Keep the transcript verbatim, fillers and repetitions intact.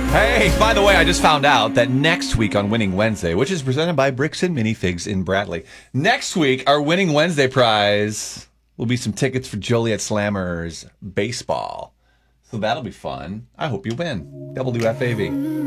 Hey, by the way, I just found out that next week on Winning Wednesday, which is presented by Bricks and Minifigs in Bradley, next week our Winning Wednesday prize will be some tickets for Joliet Slammers baseball. So that'll be fun. I hope you win. W F A V.